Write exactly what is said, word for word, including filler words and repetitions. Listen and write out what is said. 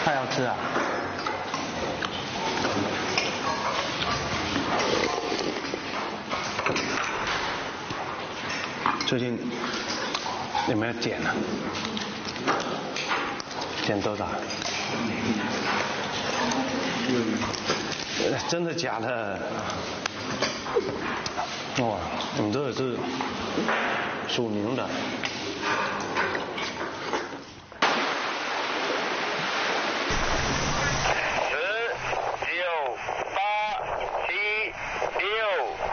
还要吃啊？最近有没有减呢？减多少？真的假的？哇，你这个是属牛的。 十、九、八、七、六。